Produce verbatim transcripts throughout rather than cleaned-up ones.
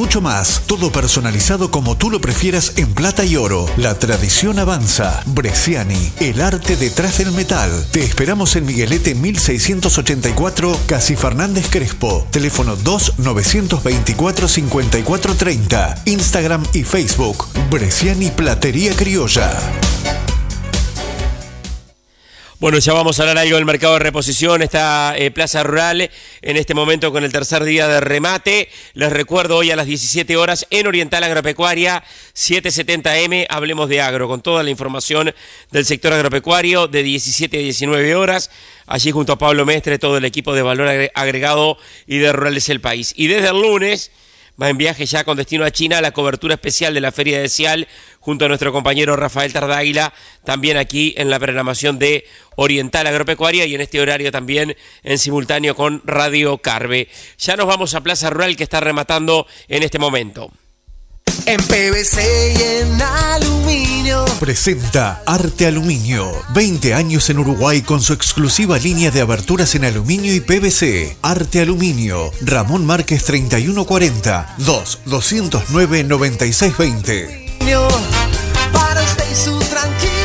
mucho más. Todo personalizado como tú lo prefieras en plata y oro. La tradición avanza. Bresciani, el arte detrás del metal. Te esperamos en Miguelete mil seiscientos ochenta y cuatro, Casi Fernández Crespo. Teléfono dos nueve dos cuatro, cinco cuatro tres cero. Instagram y Facebook. Bresciani Platería Criolla. Bueno, ya vamos a hablar algo del mercado de reposición, esta eh, Plaza Rural en este momento con el tercer día de remate. Les recuerdo hoy a las diecisiete horas en Oriental Agropecuaria, setecientos setenta eme, hablemos de agro, con toda la información del sector agropecuario de diecisiete a diecinueve horas, allí junto a Pablo Mestre, todo el equipo de Valor Agregado y de Rurales El País. Y desde el lunes va en viaje ya con destino a China la cobertura especial de la Feria de Cial junto a nuestro compañero Rafael Tardáguila, también aquí en la programación de Oriental Agropecuaria y en este horario también en simultáneo con Radio Carve. Ya nos vamos a Plaza Rural que está rematando en este momento. En P V C y en aluminio. Presenta Arte Aluminio. veinte años en Uruguay con su exclusiva línea de aberturas en aluminio y P V C. Arte Aluminio. Ramón Márquez treinta y uno cuarenta, dos doscientos nueve, noventa y seis veinte. Para usted y su tranquilidad.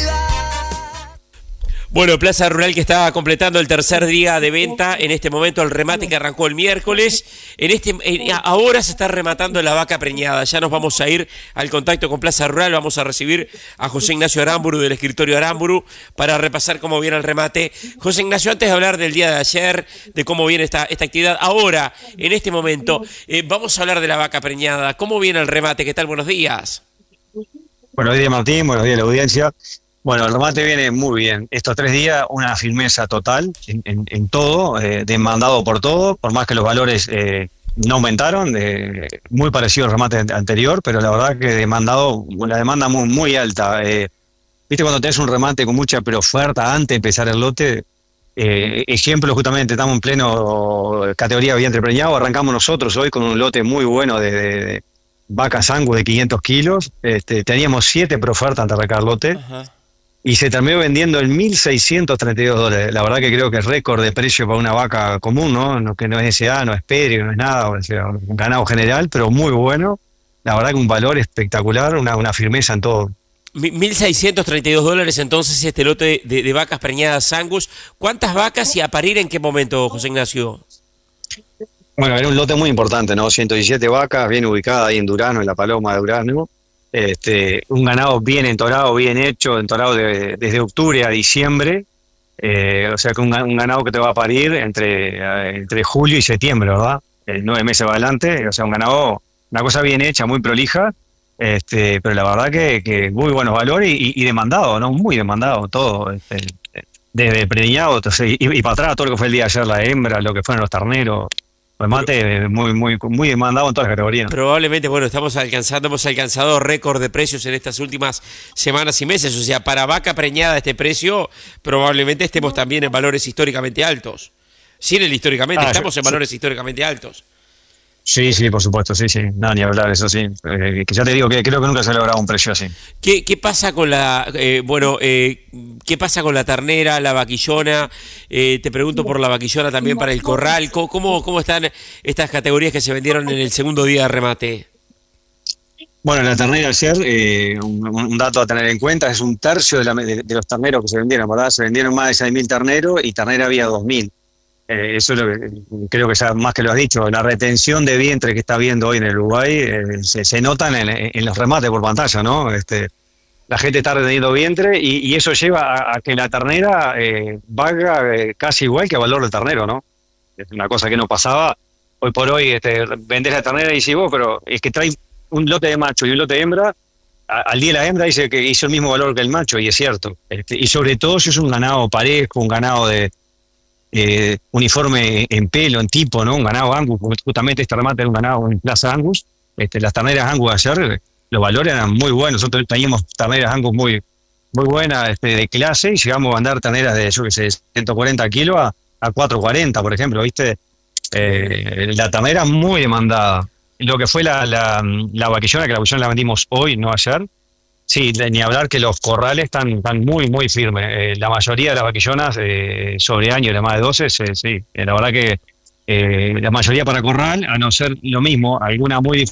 Bueno, Plaza Rural que está completando el tercer día de venta, en este momento el remate que arrancó el miércoles, en este en, ahora se está rematando la vaca preñada. Ya nos vamos a ir al contacto con Plaza Rural, vamos a recibir a José Ignacio Aramburu del escritorio Aramburu para repasar cómo viene el remate. José Ignacio, antes de hablar del día de ayer, de cómo viene esta, esta actividad, ahora, en este momento, eh, vamos a hablar de la vaca preñada. ¿Cómo viene el remate? ¿Qué tal? Buenos días. Buenos días, Martín, buenos días a la audiencia. Bueno, el remate viene muy bien. Estos tres días, una firmeza total en, en, en todo, eh, demandado por todo, por más que los valores eh, no aumentaron, eh, muy parecido al remate anterior, pero la verdad que demandado, la demanda muy, muy alta. Eh, Viste cuando tenés un remate con mucha pero oferta antes de empezar el lote, eh, ejemplo justamente, estamos en pleno categoría vientre preñado, arrancamos nosotros hoy con un lote muy bueno de, de, de vacas Angus de quinientos kilos, este, teníamos siete por oferta antes de arrancar el lote. Ajá. Y se terminó vendiendo en mil seiscientos treinta y dos dólares. La verdad que creo que es récord de precio para una vaca común, ¿no? no que no es S A, no es Perio, no es nada, o sea, un ganado general, pero muy bueno. La verdad que un valor espectacular, una, una firmeza en todo. mil seiscientos treinta y dos dólares entonces este lote de, de vacas preñadas Angus. ¿Cuántas vacas y a parir en qué momento, José Ignacio? Bueno, era un lote muy importante, ¿no? ciento diecisiete vacas, bien ubicada ahí en Durano, en La Paloma de Durano. Este, un ganado bien entorado, bien hecho, entorado de, desde octubre a diciembre, eh, o sea que un, un ganado que te va a parir entre, eh, entre julio y septiembre, ¿verdad? Eh, nueve meses va adelante, o sea, un ganado, una cosa bien hecha, muy prolija, este, pero la verdad que, que muy buenos valores y, y demandado, ¿no? Muy demandado todo, este, desde preñado, entonces, y, y para atrás todo lo que fue el día de ayer, la hembra, lo que fueron los terneros. Remate muy, muy, muy demandado en todas las categorías. Probablemente, bueno, estamos alcanzando, hemos alcanzado récord de precios en estas últimas semanas y meses. O sea, para vaca preñada este precio, probablemente estemos también en valores históricamente altos. Sí, en el históricamente, ah, estamos sí, en valores sí. históricamente altos. Sí, sí, por supuesto, sí, sí, nada ni hablar, eso sí. Eh, que ya te digo que creo que nunca se ha logrado un precio así. ¿Qué, qué pasa con la, eh, bueno, eh, qué pasa con la ternera, la vaquillona? Eh, te pregunto por la vaquillona también para el corral. ¿Cómo, cómo están estas categorías que se vendieron en el segundo día de remate? Bueno, la ternera ayer, eh, un, un dato a tener en cuenta, es un tercio de, la, de, de los terneros que se vendieron, ¿verdad? Se vendieron más de seis mil terneros y ternera había dos mil. Eh, eso es lo que creo que ya más que lo has dicho, la retención de vientre que está viendo hoy en el Uruguay eh, se, se notan en, en los remates por pantalla, ¿no? Este, la gente está reteniendo vientre y, y eso lleva a, a que la ternera eh, valga eh, casi igual que el valor del ternero, ¿no? Es una cosa que no pasaba. Hoy por hoy este, vendés la ternera y decís vos, pero es que trae un lote de macho y un lote de hembra, a, al día la hembra dice que hizo el mismo valor que el macho y es cierto. Este, y sobre todo si es un ganado parejo, un ganado de Eh, uniforme en pelo, en tipo, ¿no? Un ganado Angus, justamente este remate era un ganado en Plaza Angus. Este, las terneras Angus ayer, los valores eran muy buenos. Nosotros teníamos terneras Angus muy, muy buenas este, de clase y llegamos a andar terneras de, yo qué sé, ciento cuarenta kilos a, a cuatrocientos cuarenta, por ejemplo, ¿viste? Eh, la ternera muy demandada. Lo que fue la, la, la vaquillona, que la vaquillona la vendimos hoy, no ayer. Sí, ni hablar que los corrales están, están muy, muy firmes. Eh, la mayoría de las vaquillonas eh, sobre año, de más de doce, sí, sí. Eh, la verdad que eh, la mayoría para corral, a no ser lo mismo, alguna muy